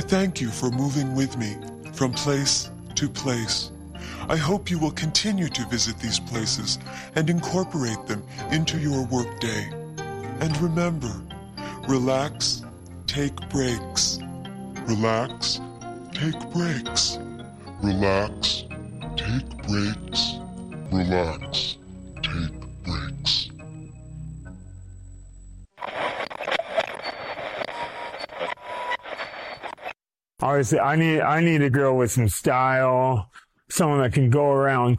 thank you for moving with me from place to place. I hope you will continue to visit these places and incorporate them into your workday. And remember, relax, take breaks. Relax, take breaks. Relax, take breaks. Relax, take breaks. Obviously, I need a girl with some style, someone that can go around